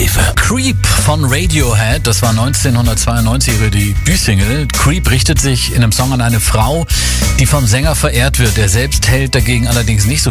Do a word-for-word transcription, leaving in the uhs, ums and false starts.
Alternative. Creep von Radiohead, das war neunzehnhundertzweiundneunzig ihre Debütsingle. Creep richtet sich in einem Song an eine Frau, die vom Sänger verehrt wird. Er selbst hält dagegen allerdings nicht so